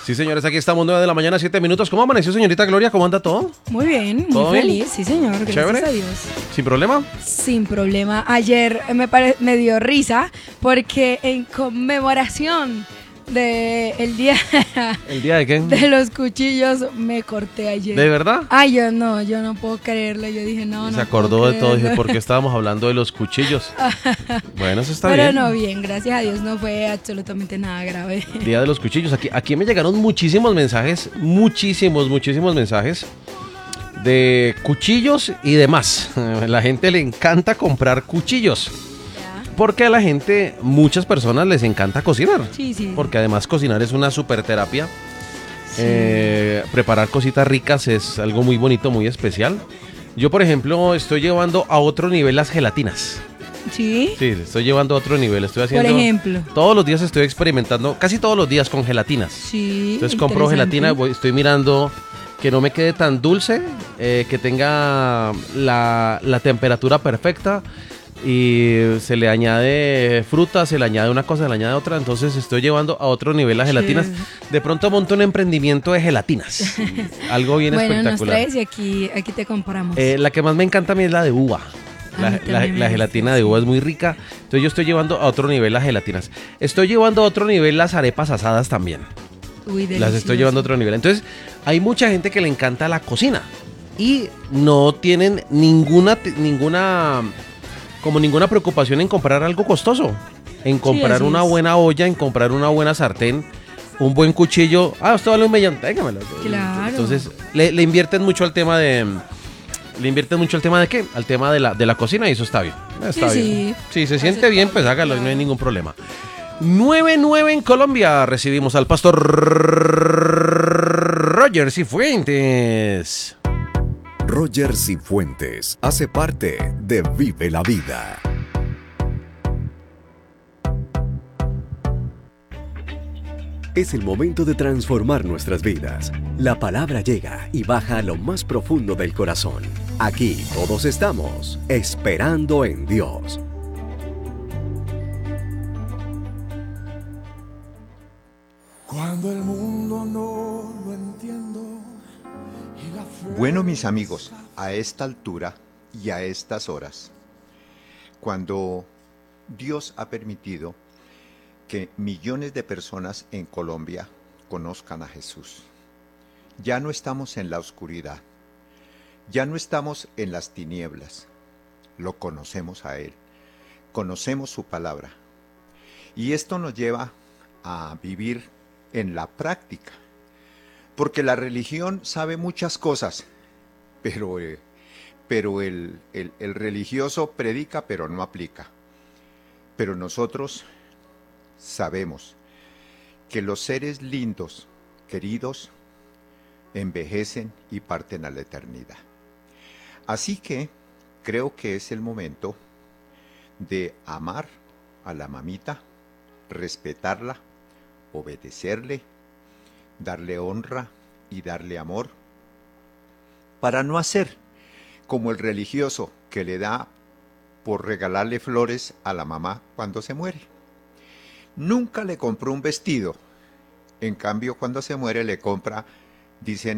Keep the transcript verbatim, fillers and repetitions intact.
Sí, señores, aquí estamos, nueve de la mañana, siete minutos. ¿Cómo amaneció, señorita Gloria? ¿Cómo anda todo? Muy bien, ¿Todo muy bien? feliz, sí señor, gracias ¿Chévere? a Dios. ¿Sin problema? Sin problema. Ayer me, pare- me dio risa porque en conmemoración de el día ¿El día de qué? de los cuchillos me corté ayer. ¿De verdad? Ay, yo no, yo no puedo creerlo. Yo dije, no, no Se acordó puedo de todo, dije, creerlo. ¿por qué estábamos hablando de los cuchillos? Bueno, eso está Pero bien. no, bien, gracias a Dios no fue absolutamente nada grave. Día de los cuchillos. Aquí, aquí me llegaron muchísimos mensajes, muchísimos, muchísimos mensajes de cuchillos y demás. A la gente le encanta comprar cuchillos. Porque a la gente, muchas personas les encanta cocinar. Sí, sí. Porque además cocinar es una super terapia. Sí. Eh, preparar cositas ricas es algo muy bonito, muy especial. Yo, por ejemplo, estoy llevando a otro nivel las gelatinas. ¿Sí? Sí, estoy llevando a otro nivel. Estoy Por haciendo. ejemplo. Todos los días estoy experimentando, casi todos los días con gelatinas. Sí. Entonces compro interesante. gelatina, voy- estoy mirando que no me quede tan dulce, eh, que tenga la, la temperatura perfecta. Y se le añade fruta, se le añade una cosa, se le añade otra. Entonces estoy llevando a otro nivel las gelatinas. Chévere. De pronto monto un emprendimiento de gelatinas. Algo bien Bueno, nos espectacular. traes y aquí, aquí te compramos. Eh, la que más me encanta a mí es la de uva. A La, mí la- también me la gusta, gelatina de sí. uva es muy rica. Entonces yo estoy llevando a otro nivel las gelatinas. Estoy llevando a otro nivel las arepas asadas también. Uy, Las delicioso. estoy llevando a otro nivel. Entonces hay mucha gente que le encanta la cocina. Y no tienen ninguna, ninguna, como ninguna preocupación en comprar algo costoso. En comprar así una es. buena olla, en comprar una buena sartén, un buen cuchillo. Ah, esto vale un millón, téngamelo. Claro. Entonces le, le invierten mucho al tema de... Le invierten mucho al tema de qué? Al tema de la, de la cocina y eso está bien. Está Sí, bien. sí. Si se siente bien, pues hágalo y no hay Claro. ningún problema. nueve nueve en Colombia. Recibimos al pastor Roger Cifuentes. Roger Cifuentes hace parte de Vive la Vida. Es el momento de transformar nuestras vidas. La palabra llega y baja a lo más profundo del corazón. Aquí todos estamos esperando en Dios. Cuando el mundo no lo entiendo y la fe Bueno, mis amigos, a esta altura y a estas horas, cuando Dios ha permitido que millones de personas en Colombia conozcan a Jesús, ya no estamos en la oscuridad, ya no estamos en las tinieblas, lo conocemos a Él, conocemos su palabra. Y esto nos lleva a vivir en la práctica, porque la religión sabe muchas cosas, pero, eh, pero el, el, el religioso predica pero no aplica. Pero nosotros sabemos que los seres lindos, queridos, envejecen y parten a la eternidad. Así que creo que es el momento de amar a la mamita, respetarla, obedecerle, darle honra y darle amor, para no hacer como el religioso que le da por regalarle flores a la mamá cuando se muere. Nunca le compró un vestido, en cambio cuando se muere le compra, dicen,